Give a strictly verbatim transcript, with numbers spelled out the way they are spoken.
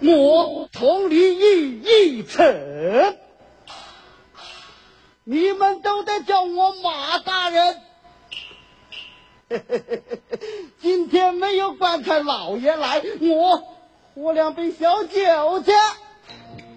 我同理一一成。你们都得叫我马大人。今天没有观看老爷来，我喝两杯小酒去。